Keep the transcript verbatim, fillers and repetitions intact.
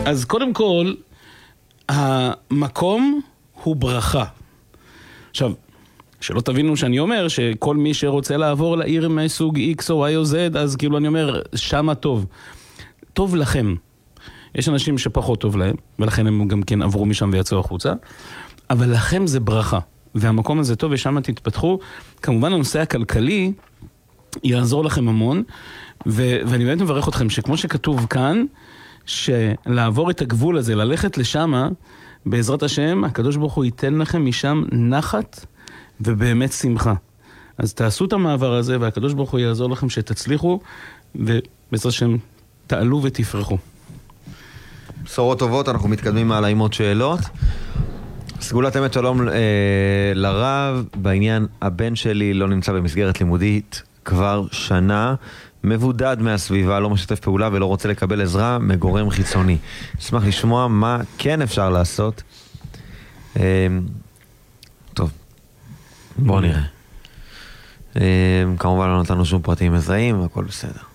אז קודם כל, המקום הוא ברכה. עכשיו, שלא תבינו שאני אומר שכל מי שרוצה לעבור לעיר מסוג X או Y או Z, אז כאילו אני אומר, שמה טוב. טוב לכם. יש אנשים שפחות טוב להם, ולכן הם גם כן עברו משם ויצאו החוצה, אבל לכם זה ברכה. והמקום הזה טוב ושם תתפתחו. כמובן הנושא הכלכלי יעזור לכם המון, ו- ואני באמת מברך אתכם שכמו שכתוב כאן, שלעבור את הגבול הזה, ללכת לשם, בעזרת השם, הקדוש ברוך הוא ייתן לכם משם נחת ובאמת שמחה. אז תעשו את המעבר הזה, והקדוש ברוך הוא יעזור לכם שתצליחו, ובעזרת השם תעלו ותפרחו. בשורות טובות, אנחנו מתקדמים מעלה עם עוד שאלות. סגולת אמת שלום אה, לרב, בעניין הבן שלי לא נמצא במסגרת לימודית כבר שנה, מבודד מהסביבה, לא משתף פעולה ולא רוצה לקבל עזרה מגורם חיצוני. אשמח לשמוע מה כן אפשר לעשות. אה, טוב, בואו נראה. אה, כמובן לא נתנו שום פרטים מזהים, הכל בסדר.